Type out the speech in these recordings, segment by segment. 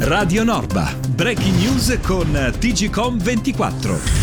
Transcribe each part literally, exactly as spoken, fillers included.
Radio Norba. Breaking news con T G Com ventiquattro.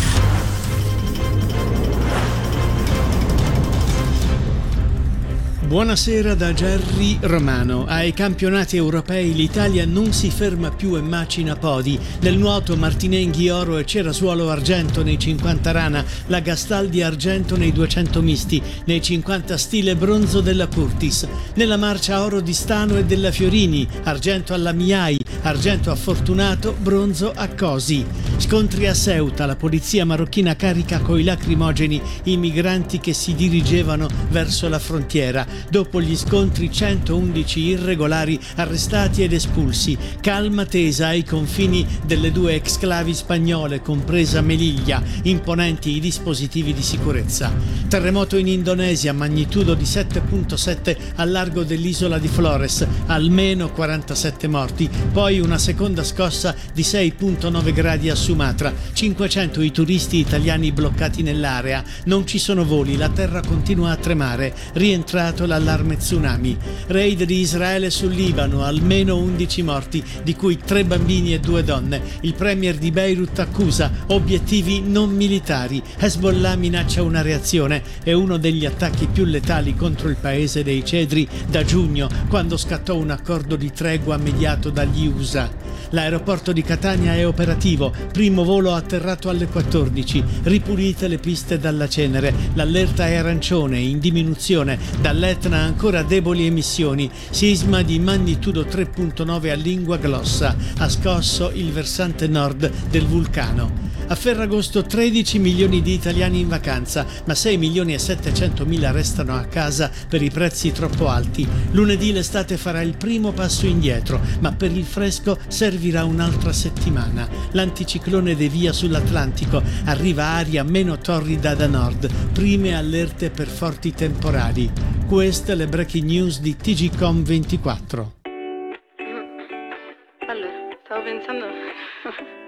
Buonasera da Gerry Romano. Ai campionati europei l'Italia non si ferma più e macina podi. Nel nuoto Martinenghi oro e Cerasuolo argento nei cinquanta rana, la Gastaldi argento nei duecento misti, nei cinquanta stile bronzo della Curtis. Nella marcia oro di Stano e della Fiorini, argento alla Miai, argento a Fortunato, bronzo a Cosi. Scontri a Ceuta, la polizia marocchina carica coi lacrimogeni i migranti che si dirigevano verso la frontiera. Dopo gli scontri centoundici irregolari arrestati ed espulsi. Calma tesa ai confini delle due exclavi spagnole, compresa Melilla, imponenti i dispositivi di sicurezza. Terremoto in Indonesia, magnitudo di sette virgola sette al largo dell'isola di Flores, almeno quarantasette morti. Poi una seconda scossa di sei virgola nove gradi a Sumatra, cinquecento i turisti italiani bloccati nell'area. Non ci sono voli, la terra continua a tremare. Rientrato l'allarme tsunami. Raid di Israele sul Libano, almeno undici morti, di cui tre bambini e due donne. Il premier di Beirut accusa obiettivi non militari. Hezbollah minaccia una reazione. È uno degli attacchi più letali contro il paese dei cedri da giugno, quando scattò un accordo di tregua mediato dagli U S A. L'aeroporto di Catania è operativo, primo volo atterrato alle quattordici, ripulite le piste dalla cenere, l'allerta è arancione, in diminuzione, dall'Etna ancora deboli emissioni, sisma di magnitudo tre virgola nove a Lingua Glossa, ha scosso il versante nord del vulcano. A Ferragosto tredici milioni di italiani in vacanza, ma sei milioni e settecentomila restano a casa per i prezzi troppo alti. Lunedì l'estate farà il primo passo indietro, ma per il fresco servirà un'altra settimana. L'anticiclone devia sull'Atlantico, arriva aria meno torrida da nord, prime allerte per forti temporali. Queste le breaking news di T G Com ventiquattro. Allora, stavo pensando